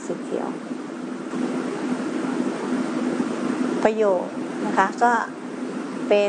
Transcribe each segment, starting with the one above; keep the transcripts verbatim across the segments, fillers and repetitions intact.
สีเขียวประโยชน์นะคะก็เป็น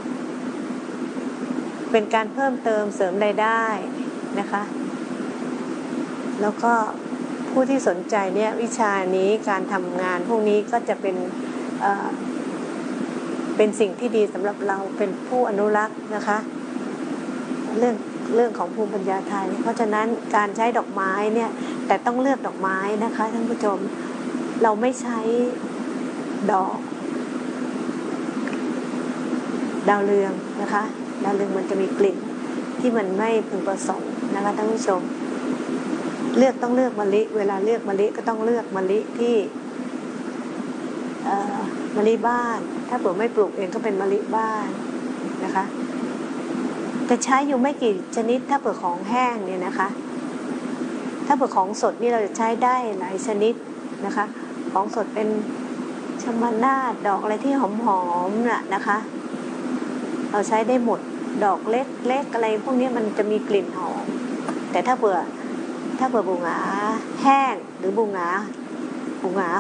เป็นการเพิ่มเติมเสริมรายได้นะคะแล้วก็ผู้ที่สนใจเนี่ยวิชานี้การทำงานพวกนี้ก็จะเป็นเอ่อเป็นสิ่งที่ดีสำหรับเราเป็นผู้อนุรักษ์นะคะเรื่องเรื่องของภูมิปัญญาไทยเพราะฉะนั้นการใช้ดอกไม้เนี่ยแต่ต้องเลือกดอกไม้นะคะท่านผู้ชมเราไม่ใช้ดอกดาวเรืองนะคะดาวเรืองมันจะมีกลิ่นที่มันไม่พึงประสงค์นะคะท่านผู้ชมเลือกต้องเลือกมะลิเวลาเลือกมะลิก็ต้องเลือกมะลิที่มะลิบ้านถ้าเผื่อไม่ปลูกเองก็เป็นมะลิบ้านนะคะจะใช้อยู่ไม่กี่ชนิดถ้าเผื่อของแห้งเนี่ยนะคะถ้าเผื่อของสดนี่เราจะใช้ได้หลายชนิดนะคะของสดเป็นชมนาทดอกอะไรที่หอมๆน่ะนะคะเราใช้ได้หมดดอกเล็กๆอะไรพวกนี้มันจะมีกลิ่นหอมแต่ถ้าเผื่อถ้าเผื่อบูหงาแห้งหรือบูหงาบูหงา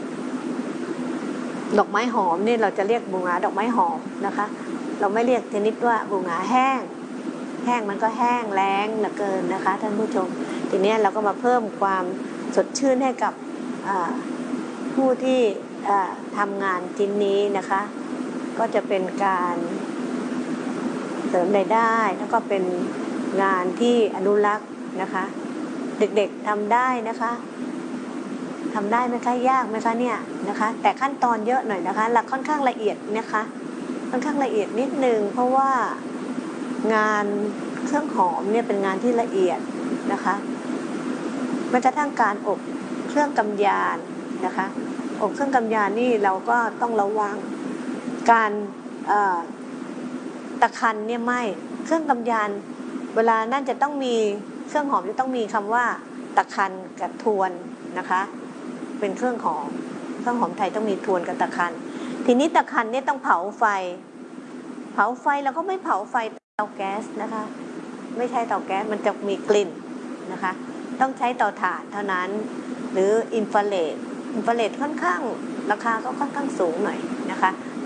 ดอกไม้หอมนี่เราจะเรียกบูหงาดอกไม้หอมนะคะเราไม่เรียกชนิดว่าบูหงาแห้งแห้งมันก็แห้งแล้งเหลือเกินนะคะท่านผู้ชมทีนี้เราก็มาเพิ่มความสดชื่นให้กับผู้ที่ทำงานชิ้นนี้นะคะก็จะเป็นการเสริมรายได้แล้วก็เป็นงานที่อนุรักษ์นะคะเด็กๆทำได้นะคะทำได้ไหมคะยากไหมคะเนี่ยนะคะแต่ขั้นตอนเยอะหน่อยนะคะหลักค่อนข้างละเอียดนะคะค่อนข้างละเอียดนิดนึงเพราะว่างานเครื่องหอมเนี่ยเป็นงานที่ละเอียดนะคะแม้กระทั่งการอบเครื่องกำยานนะคะอบเครื่องกำยานนี่เราก็ต้องระวังการตะคันเนี่ยไม่เครื่องกำยานเวลานั่นจะต้องมีเครื่องหอมจะต้องมีคำว่าตะคันกับทวนนะคะเป็นเครื่องหอมเครื่องหอมไทยต้องมีทวนกับตะคันทีนี้ตะคันเนี่ยต้องเผาไฟเผาไฟแล้วก็ไม่เผาไฟเตาแก๊สนะคะไม่ใช่เตาแก๊สมันจะมีกลิ่นนะคะต้องใช้เตาถ่านเท่านั้นหรืออินฟราเรดอินฟราเรดค่อนข้างราคาก็ค่อนข้างสูงหน่อยนะคะ